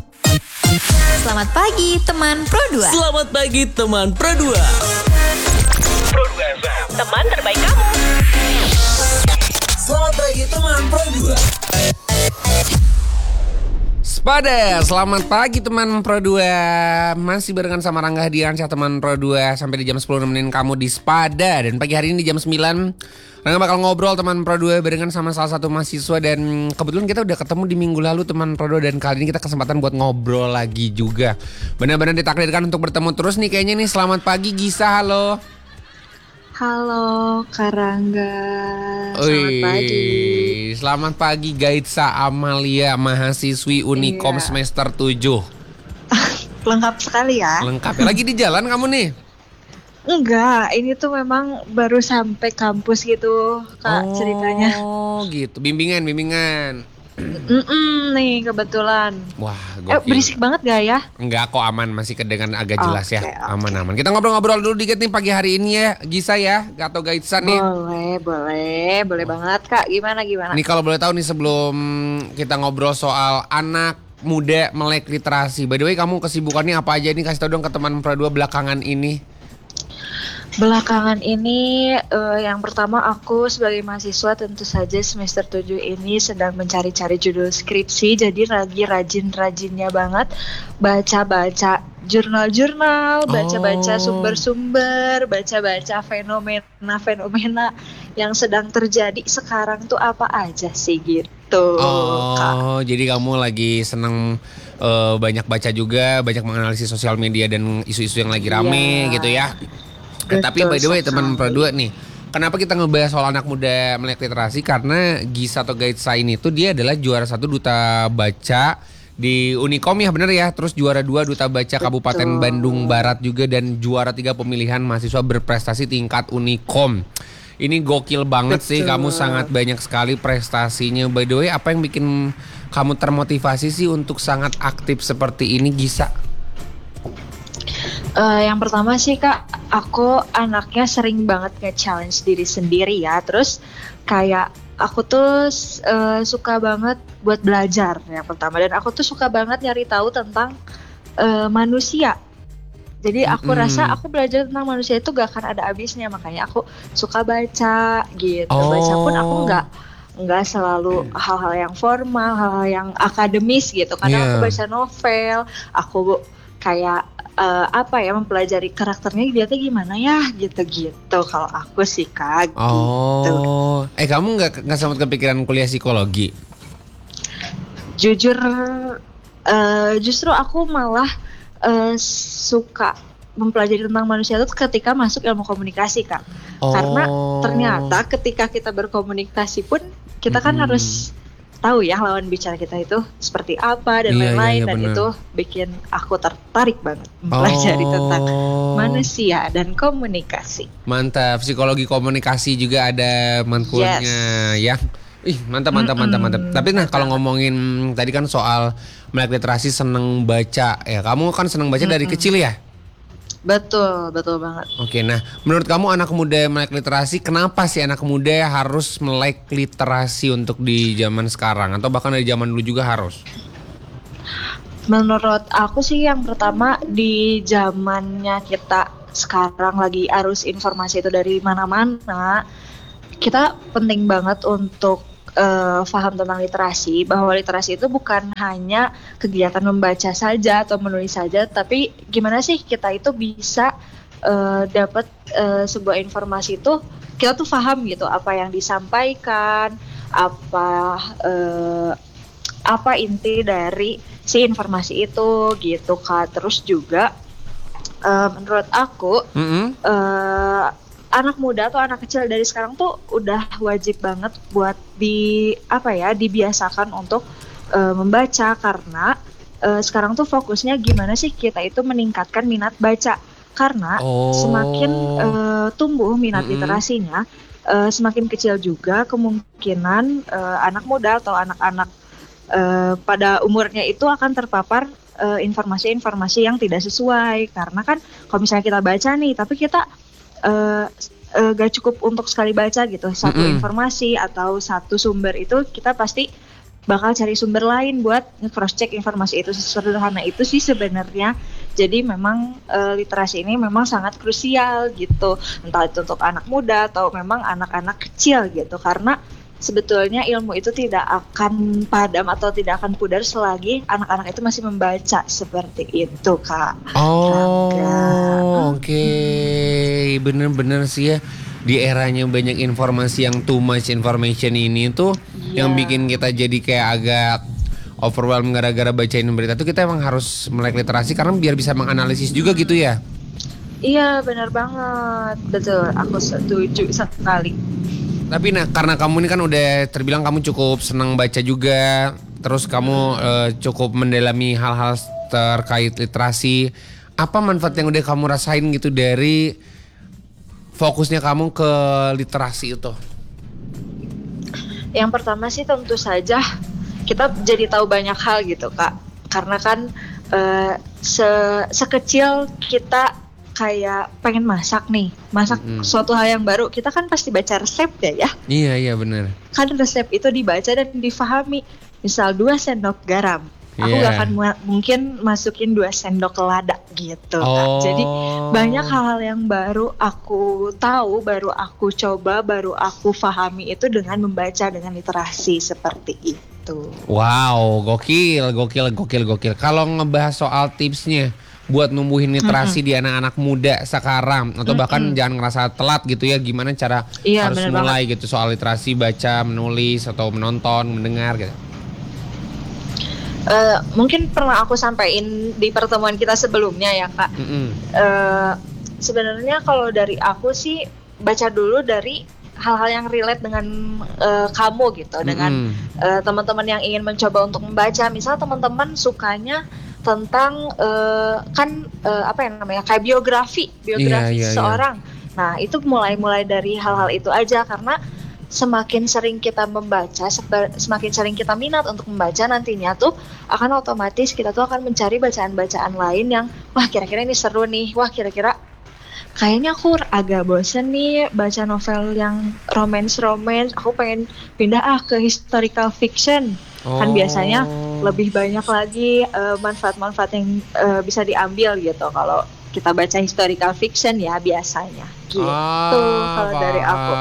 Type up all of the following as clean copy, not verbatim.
Selamat pagi teman Pro 2. Selamat pagi teman Pro 2. Pro 2 FM, teman terbaik kamu. Selamat pagi teman Pro 2. Spada, selamat pagi teman Pro 2. Masih barengan sama Rangga Hadiansyah teman Pro 2 sampai di jam 10 nemenin kamu di Spada. Dan pagi hari ini di jam 9 Rangga bakal ngobrol teman Pro 2 barengan sama salah satu mahasiswa. Dan kebetulan kita udah ketemu di minggu lalu teman Pro 2. Dan kali ini kita kesempatan buat ngobrol lagi juga. Benar-benar ditakdirkan untuk bertemu terus nih kayaknya nih. Selamat pagi Gisa, halo. Halo Kak Rangga, selamat pagi. Selamat pagi Gaitsa Amalia, mahasiswi Unikom semester 7. Lengkap sekali ya. Lengkap ya, lagi di jalan kamu nih? Enggak, ini tuh memang baru sampai kampus gitu Kak ceritanya. Oh gitu, bimbingan. Nih kebetulan. Wah gokil. Berisik banget gak ya? Enggak kok, aman, masih kedengan agak jelas ya. Oke. Aman. Kita ngobrol-ngobrol dulu dikit nih pagi hari ini ya Gisa ya, atau Gaitsa nih. Boleh banget Kak. Gimana? Nih kalau boleh tahu nih sebelum kita ngobrol soal anak muda melek literasi. By the way kamu kesibukannya apa aja nih, kasih tau dong ke teman Pro 2 belakangan ini. Belakangan ini yang pertama aku sebagai mahasiswa tentu saja semester 7 ini sedang mencari-cari judul skripsi. Jadi lagi rajin-rajinnya banget baca-baca jurnal-jurnal, baca-baca sumber-sumber, baca-baca fenomena yang sedang terjadi sekarang tuh apa aja sih gitu. Kak. Jadi kamu lagi seneng banyak baca juga, banyak menganalisis sosial media dan isu-isu yang lagi rame gitu ya. Tapi by the way teman Pro 2 nih, kenapa kita ngebahas soal anak muda melek literasi? Karena Gisa atau Gaitsa ini tuh dia adalah juara 1 duta baca di Unikom ya, bener ya. Terus juara 2 duta baca Kabupaten Bandung Barat juga, dan juara 3 pemilihan mahasiswa berprestasi tingkat Unikom. Ini gokil banget sih, kamu sangat banyak sekali prestasinya. By the way, apa yang bikin kamu termotivasi sih untuk sangat aktif seperti ini Gisa? Yang pertama sih Kak, aku anaknya sering banget nge-challenge diri sendiri ya. Terus kayak aku tuh suka banget buat belajar yang pertama. Dan aku tuh suka banget nyari tahu tentang manusia. Jadi aku rasa aku belajar tentang manusia itu gak akan ada habisnya. Makanya aku suka baca gitu. Baca pun aku nggak selalu hal-hal yang formal, hal-hal yang akademis gitu. Kadang aku baca novel, aku kayak mempelajari karakternya dia tuh gimana ya gitu kalau aku sih Kak gitu. Kamu nggak sempat kepikiran kuliah psikologi? Jujur justru aku malah suka mempelajari tentang manusia itu ketika masuk ilmu komunikasi Kak. Karena ternyata ketika kita berkomunikasi pun kita kan harus tahu ya lawan bicara kita itu seperti apa dan lain-lain, dan bener. Itu bikin aku tertarik banget mempelajari tentang manusia dan komunikasi. Mantap, psikologi komunikasi juga ada matkulnya ya. Mantap. Tapi kalau ngomongin tadi kan soal melek literasi, seneng baca ya. Kamu kan seneng baca dari kecil ya? Betul banget. Oke, nah menurut kamu anak muda melek literasi, kenapa sih anak muda harus melek literasi untuk di zaman sekarang atau bahkan dari zaman dulu juga harus? Menurut aku sih yang pertama, di zamannya kita sekarang lagi arus informasi itu dari mana-mana, kita penting banget untuk paham tentang literasi, bahwa literasi itu bukan hanya kegiatan membaca saja atau menulis saja, tapi gimana sih kita itu bisa dapat sebuah informasi itu kita tuh paham gitu apa yang disampaikan, apa inti dari si informasi itu gitu Kak. Terus juga menurut aku anak muda atau anak kecil dari sekarang tuh udah wajib banget buat dibiasakan untuk membaca, karena sekarang tuh fokusnya gimana sih kita itu meningkatkan minat baca, karena semakin tumbuh minat literasinya, semakin kecil juga kemungkinan anak muda atau anak-anak pada umurnya itu akan terpapar informasi-informasi yang tidak sesuai. Karena kan kalau misalnya kita baca nih, tapi kita gak cukup untuk sekali baca gitu, satu informasi atau satu sumber itu kita pasti bakal cari sumber lain buat nge-cross check informasi itu. Sesederhana itu sih sebenarnya. Jadi memang literasi ini memang sangat krusial gitu, entah itu untuk anak muda atau memang anak-anak kecil gitu, karena sebetulnya ilmu itu tidak akan padam atau tidak akan pudar selagi anak-anak itu masih membaca, seperti itu Kak. Oh, oke. Bener-bener sih ya. Di eranya banyak informasi yang too much information ini tuh yang bikin kita jadi kayak agak overwhelmed gara-gara bacain berita tuh, kita emang harus melek literasi karena biar bisa menganalisis juga gitu ya. Iya benar banget, betul, aku setuju sekali. Tapi nah, karena kamu ini kan udah terbilang kamu cukup senang baca juga, terus kamu cukup mendalami hal-hal terkait literasi. Apa manfaat yang udah kamu rasain gitu dari fokusnya kamu ke literasi itu? Yang pertama sih tentu saja kita jadi tahu banyak hal gitu Kak. Karena kan sekecil kita kayak pengen masak suatu hal yang baru, kita kan pasti baca resep ya. Iya benar. Kan resep itu dibaca dan difahami. Misal 2 sendok garam, aku gak akan mungkin masukin 2 sendok lada gitu Kak. Jadi banyak hal-hal yang baru aku tahu, baru aku coba, baru aku pahami itu dengan membaca, dengan literasi seperti itu. Wow, gokil. Kalau ngebahas soal tipsnya buat numbuhin literasi di anak-anak muda sekarang, atau bahkan jangan ngerasa telat gitu ya, gimana cara harus mulai gitu soal literasi, baca, menulis, atau menonton, mendengar gitu? Mungkin pernah aku sampaikan di pertemuan kita sebelumnya ya Kak. Sebenarnya kalau dari aku sih baca dulu dari hal-hal yang relate dengan kamu gitu, dengan teman-teman yang ingin mencoba untuk membaca. Misal teman-teman sukanya tentang kayak biografi seseorang. Nah itu mulai dari hal-hal itu aja, karena semakin sering kita membaca, semakin sering kita minat untuk membaca, nantinya tuh akan otomatis kita tuh akan mencari bacaan-bacaan lain yang wah kira-kira ini seru nih, wah kira-kira kayaknya aku agak bosen nih baca novel yang romance, aku pengen pindah ke historical fiction. Kan biasanya lebih banyak lagi manfaat-manfaat yang bisa diambil gitu kalau kita baca historical fiction ya biasanya gitu. Kalau dari aku.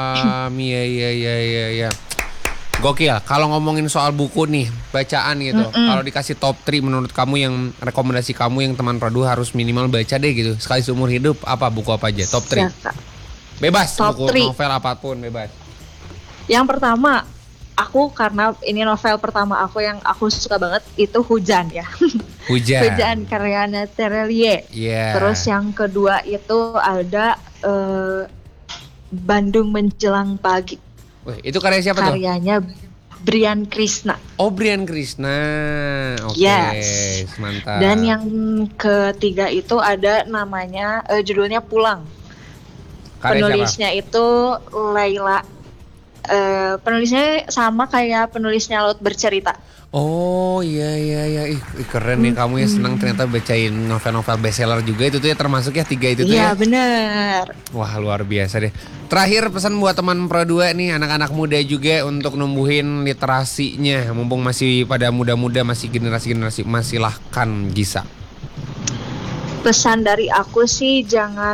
Iya. Gokil. Kalau ngomongin soal buku nih, bacaan gitu, kalau dikasih top 3 menurut kamu yang rekomendasi kamu yang teman Produ harus minimal baca deh gitu sekali seumur hidup, apa buku apa aja? Top 3. Bebas, top buku 3. Novel apapun bebas. Yang pertama, aku karena ini novel pertama aku yang aku suka banget itu Hujan ya. Hujan karyanya Terelie. Terus yang kedua itu ada Bandung Menjelang Pagi. Wih, itu karya siapa tuh? Karyanya Brian Krishna. Oh, Brian Krishna. Oke, yes. Mantap. Dan yang ketiga itu ada namanya judulnya Pulang. Karya penulisnya siapa? Itu Laila. Penulisnya sama kayak penulisnya Laut Bercerita. Oh iya. Ih, keren nih kamu ya, senang ternyata bacain novel-novel bestseller juga. Itu tuh ya termasuk ya 3 itu tuh ya? Iya benar. Wah luar biasa deh. Terakhir pesan buat teman Pro 2 nih, anak-anak muda juga untuk numbuhin literasinya. Mumpung masih pada muda-muda, masih generasi-generasi, silahkan Gisa. Pesan dari aku sih jangan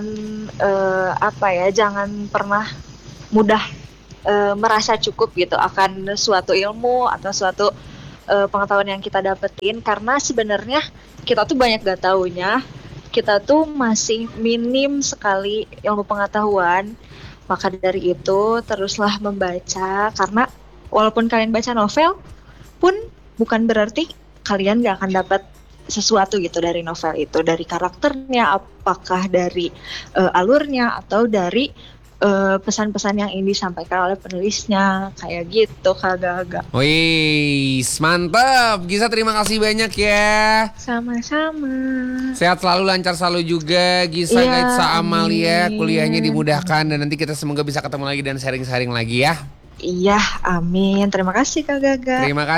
jangan pernah mudah merasa cukup gitu akan suatu ilmu atau suatu pengetahuan yang kita dapetin, karena sebenarnya kita tuh banyak gak taunya, kita tuh masih minim sekali ilmu pengetahuan. Maka dari itu teruslah membaca, karena walaupun kalian baca novel pun bukan berarti kalian gak akan dapat sesuatu gitu dari novel itu, dari karakternya, apakah dari alurnya atau dari pesan-pesan yang ingin disampaikan oleh penulisnya, kayak gitu Kak. Wih, mantap. Gisa, terima kasih banyak ya. Sama-sama. Sehat selalu, lancar selalu juga Gisa. Gaitsa Amalia, kuliahnya dimudahkan dan nanti kita semoga bisa ketemu lagi dan sharing-sharing lagi ya. Iya, amin. Terima kasih Kak Gaga. Terima kasih.